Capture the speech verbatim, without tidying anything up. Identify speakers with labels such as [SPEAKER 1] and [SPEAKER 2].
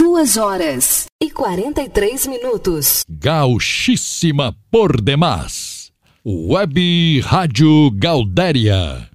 [SPEAKER 1] Duas horas e quarenta e três minutos.
[SPEAKER 2] Gauchíssima por demais. Web Rádio Gaudéria.